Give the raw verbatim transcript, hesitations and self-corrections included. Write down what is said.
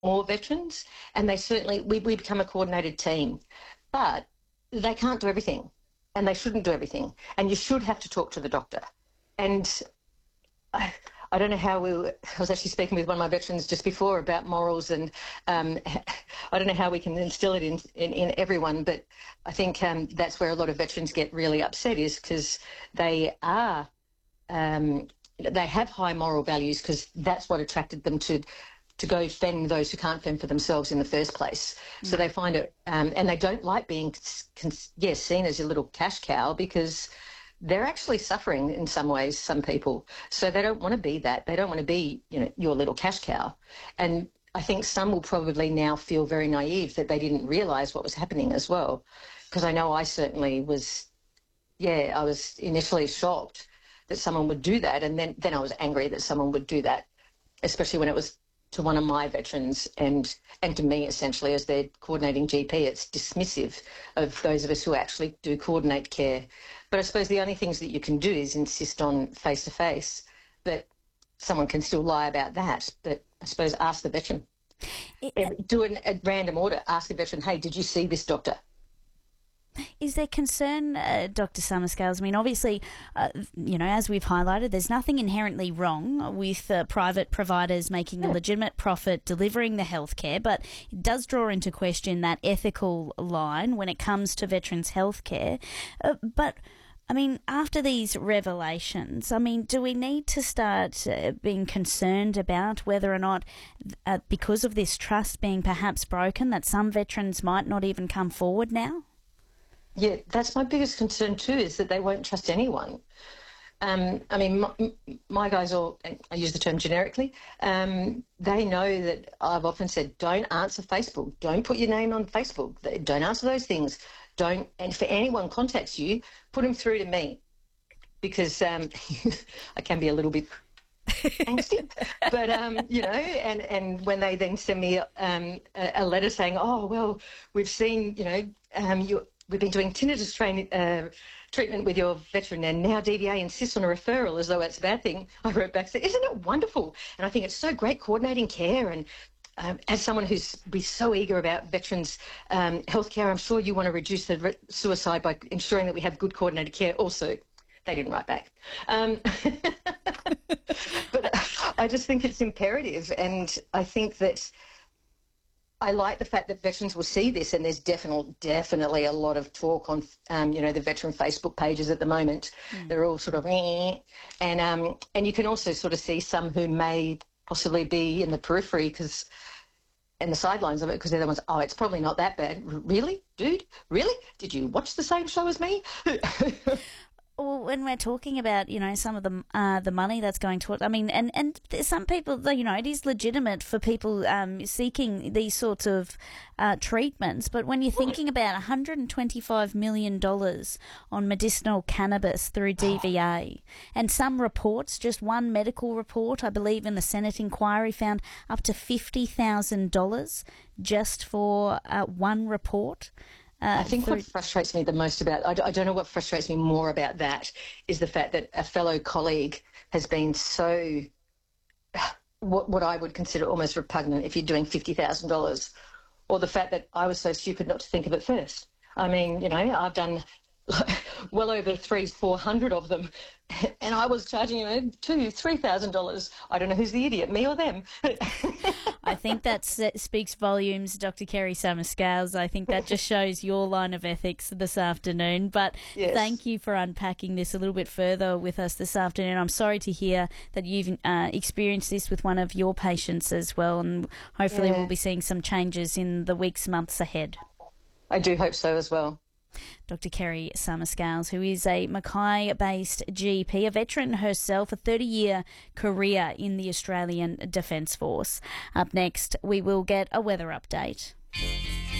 more veterans, and they certainly, we, we become a coordinated team. But they can't do everything, and they shouldn't do everything, and you should have to talk to the doctor. And I, I don't know how we were, I was actually speaking with one of my veterans just before about morals, and um, I don't know how we can instill it in, in, in everyone, but I think um, that's where a lot of veterans get really upset, is because they are, um, they have high moral values, because that's what attracted them to to go fend those who can't fend for themselves in the first place. Mm. So they find it, um, and they don't like being, cons- yes, seen as a little cash cow, because they're actually suffering in some ways, some people. So they don't want to be that. They don't want to be, you know, your little cash cow. And I think some will probably now feel very naive that they didn't realise what was happening as well. Because I know I certainly was, yeah, I was initially shocked that someone would do that. And then, then I was angry that someone would do that, especially when it was to one of my veterans and and to me, essentially, as their coordinating G P. It's dismissive of those of us who actually do coordinate care. But I suppose the only things that you can do is insist on face-to-face, but someone can still lie about that. But I suppose ask the veteran. It, do an, a random order. Ask the veteran, hey, did you see this doctor? Is there concern, uh, Doctor Summerscales? I mean, obviously, uh, you know, as we've highlighted, there's nothing inherently wrong with uh, private providers making a legitimate profit delivering the healthcare, but it does draw into question that ethical line when it comes to veterans' healthcare. Uh, but I mean, after these revelations, I mean, do we need to start uh, being concerned about whether or not, uh, because of this trust being perhaps broken, that some veterans might not even come forward now? Yeah, that's my biggest concern too, is that they won't trust anyone. Um, I mean, my, my guys all, I use the term generically, um, they know that I've often said, don't answer Facebook, don't put your name on Facebook, don't answer those things, don't, and if anyone contacts you, put them through to me, because um, I can be a little bit angsty, but um, you know, and, and when they then send me um, a, a letter saying, oh, well, we've seen, you know, um, you we've been doing tinnitus train, uh, treatment with your veteran, and now D V A insists on a referral as though that's a bad thing. I wrote back, said, isn't it wonderful? And I think it's so great coordinating care. And um, as someone who's be so eager about veterans' um, healthcare, I'm sure you want to reduce the re- suicide by ensuring that we have good coordinated care also. They didn't write back. Um, but I just think it's imperative, and I think that I like the fact that veterans will see this, and there's definitely, definitely a lot of talk on, um, you know, the veteran Facebook pages at the moment. Mm. They're all sort of, eh. and um, and you can also sort of see some who may possibly be in the periphery because, in the sidelines of it, because they're the ones, oh, it's probably not that bad. R- really, dude? Really? Did you watch the same show as me? Well, when we're talking about, you know, some of the uh, the money that's going toward, I mean, and, and some people, you know, it is legitimate for people um, seeking these sorts of uh, treatments, but when you're thinking about one hundred twenty-five million dollars on medicinal cannabis through D V A, and some reports, just one medical report, I believe in the Senate inquiry, found up to fifty thousand dollars just for uh, one report. Uh, I think through... what frustrates me the most about, I, I don't know what frustrates me more about that, is the fact that a fellow colleague has been so, what, what I would consider almost repugnant if you're doing fifty thousand dollars, or the fact that I was so stupid not to think of it first. I mean, you know, I've done well over three, four hundred of them, and I was charging, you know, two, three thousand dollars. I don't know who's the idiot, me or them. I think that speaks volumes, Doctor Kerry Summerscales. I think that just shows your line of ethics this afternoon. But yes, thank you for unpacking this a little bit further with us this afternoon. I'm sorry to hear that you've uh, experienced this with one of your patients as well, and hopefully yeah. we'll be seeing some changes in the weeks, months ahead. I do hope so as well. Doctor Kerry Summerscales, who is a Mackay-based G P, a veteran herself, a thirty-year career in the Australian Defence Force. Up next, we will get a weather update.